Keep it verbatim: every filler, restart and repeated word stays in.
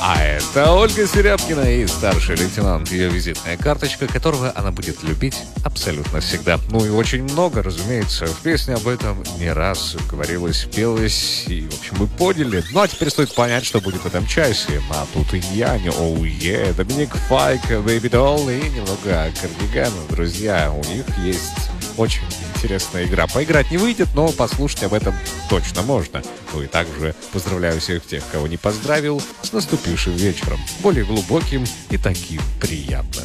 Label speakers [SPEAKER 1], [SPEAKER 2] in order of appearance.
[SPEAKER 1] А это Ольга Серябкина и старший лейтенант, ее визитная карточка, которого она будет любить абсолютно всегда. Ну и очень много, разумеется. В песне об этом не раз говорилось, пелось и, в общем, мы поняли. Ну а теперь стоит понять, что будет в этом часе. А тут и Янь, оу е, Доминик Файк, Бэйби Долл и немного Кардигана. Друзья, у них есть очень интересная игра. Поиграть не выйдет, но послушать об этом точно можно. Ну и также поздравляю всех тех, кого не поздравил, с наступившим вечером. Более глубоким и таким приятным.